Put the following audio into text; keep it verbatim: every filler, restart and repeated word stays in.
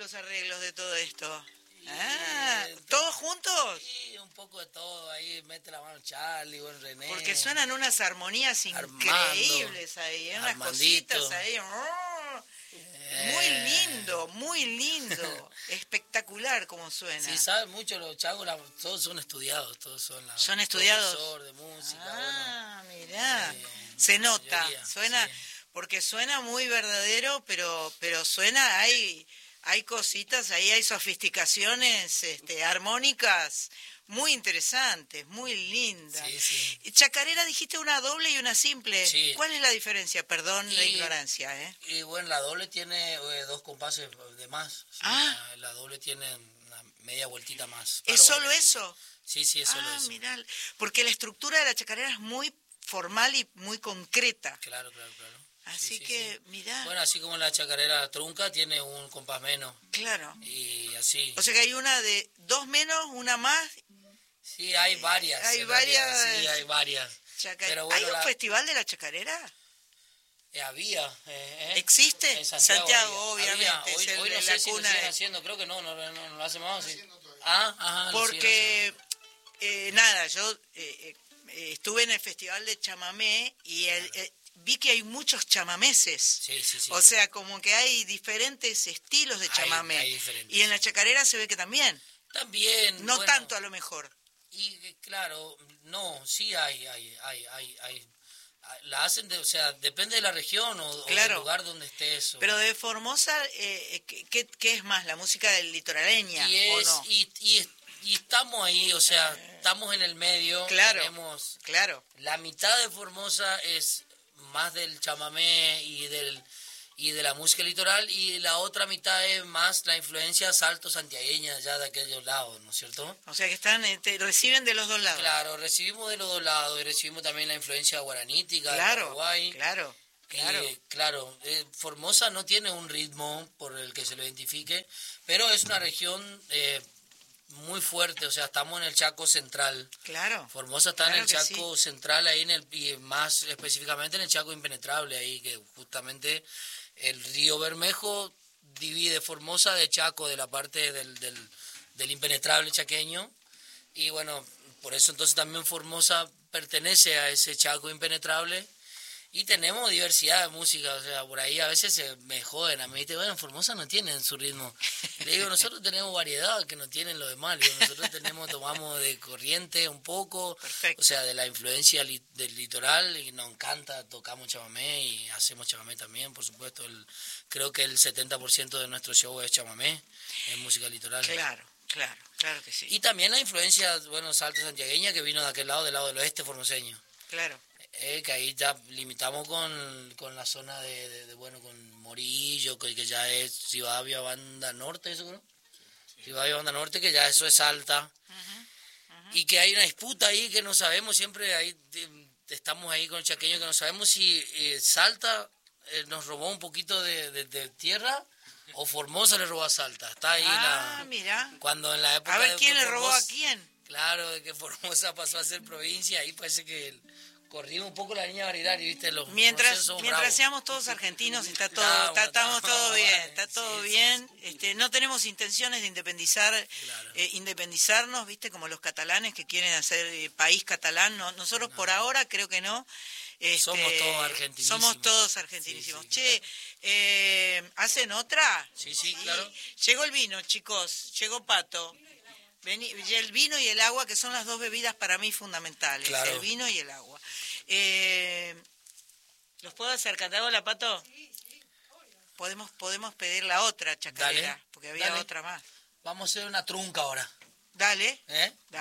los arreglos de todo esto? Ah, eh, ¿todos juntos? Sí, un poco de todo, ahí mete la mano Charlie, bueno, René. Porque suenan unas armonías Armando, increíbles ahí, ¿eh? Unas Armandito. cositas ahí. Oh, muy Eh, lindo, muy lindo. Espectacular como suena. Sí, saben mucho los changos, la- todos son estudiados, todos son la, ¿Son estudiados? profesor de música, Ah, bueno, mirá. eh, Se la nota, mayoría, suena, sí. porque suena muy verdadero, pero, pero suena, hay, hay cositas, ahí hay sofisticaciones este, armónicas muy interesantes, muy lindas. Sí, sí. Chacarera dijiste una doble y una simple. Sí. ¿Cuál es la diferencia? Perdón la Y- ignorancia, ¿eh? Y bueno, la doble tiene eh, dos compases de más. Sí, Ah. La, la doble tiene una media vueltita más. ¿Es Paro solo bailarín. eso? Sí, sí, es solo Ah, eso. mirá, porque la estructura de la chacarera es muy formal y muy concreta. Claro, claro, claro. Así Sí, sí, que, sí. mirá, Bueno, así como la chacarera trunca tiene un compás menos. claro. Y así. O sea que hay una de dos menos, una más. Sí, hay varias. hay en realidad, varias Sí, hay varias. chaca- Pero bueno, ¿Hay un la- festival de la chacarera? Eh, había. eh, eh. ¿Existe? En Santiago, Santiago, había. obviamente, Había. Hoy, es el hoy de no la sé si lo cuna siguen de- haciendo. Creo que no, no, no, no lo hacen más. Sí. Ah, ajá. lo siguen Porque, haciendo. eh, nada, yo eh, eh, estuve en el festival de chamamé y el, eh, vi que hay muchos chamameses. Sí, sí, sí. O sea, como que hay diferentes estilos de Hay- chamamé. hay diferentes, y en la sí. chacarera se ve que también. También. No bueno, tanto a lo mejor. Y eh, claro, no, sí hay, hay, hay, hay, hay. La hacen, de, o sea, depende de la región o, o Claro. del lugar donde estés. o- Pero de Formosa, eh, ¿qué, qué, qué es más? ¿La música del litoraleña y o es, no? y, y, es- y estamos ahí, o sea, estamos en el medio. Claro. Tenemos Claro. la mitad de Formosa es más del chamamé y del y de la música litoral, y la otra mitad es más la influencia salto santiagueña allá de aquellos lados, ¿no es cierto? O sea que están, eh, te reciben de los dos lados. Claro, recibimos de los dos lados y recibimos también la influencia guaranítica de Claro, Paraguay. claro, claro. Y, claro, eh, Formosa no tiene un ritmo por el que se lo identifique, pero es una región eh, muy fuerte, o sea, estamos en el Chaco Central. Claro. Formosa está Claro en el que Chaco Central, ahí en el, y más específicamente en el Chaco Impenetrable, ahí que justamente el río Bermejo divide Formosa de Chaco, de la parte del, del, del impenetrable chaqueño, y bueno, por eso entonces también Formosa pertenece a ese Chaco impenetrable. Y tenemos diversidad de música, o sea, por ahí a veces se me joden, a mí dicen, bueno, en Formosa no tienen su ritmo. Le digo, nosotros tenemos variedad que no tienen los demás, le digo, nosotros tenemos, tomamos de corriente un poco, Perfecto. o sea, de la influencia li- del litoral, y nos encanta, tocamos chamamé y hacemos chamamé también, por supuesto, el, creo que el setenta por ciento de nuestro show es chamamé, es música litoral. Claro, claro, claro que sí. Y también la influencia, bueno, salto santiagueña que vino de aquel lado, del lado del oeste formoseño. Claro. Eh, que ahí ya limitamos con, con la zona de, de, de, bueno, con Morillo, que, que ya es Rivadavia, Banda Norte, ¿eso no? Rivadavia, Banda Norte, que ya eso es Salta. Y que hay una disputa ahí que no sabemos, siempre ahí eh, estamos ahí con el chaqueño, que no sabemos si eh, Salta eh, nos robó un poquito de, de, de tierra o Formosa le robó a Salta. Está ahí Ah, la... mira. Cuando en la época A ver de quién que le robó a Formosa- quién. Claro, de que Formosa pasó a ser provincia, ahí parece que el- corrimos un poco la línea varietaria, ¿viste? Los Mientras, formoseños son mientras bravos. seamos todos argentinos, está todo, Estamos, está, estamos estamos, todo vale, bien, está sí, todo sí, bien. Este, no tenemos intenciones de independizar, Claro. eh, independizarnos, viste, como los catalanes que quieren hacer eh, país catalán. No, nosotros por ahora creo que no. Este, Somos todos argentinísimos. Somos todos argentinísimos. Sí, sí. Che, eh, ¿hacen otra? Sí, sí, claro. Llegó el vino, chicos, llegó Pato. Vení, y el vino y el agua, que son las dos bebidas para mí fundamentales, Claro. el vino y el agua. Eh, ¿Los puedo acercar? ¿Te hago la Pato? Podemos, podemos pedir la otra chacarera, Dale, porque había dale. otra más. Vamos a hacer una trunca ahora. Dale. ¿Eh? Dale.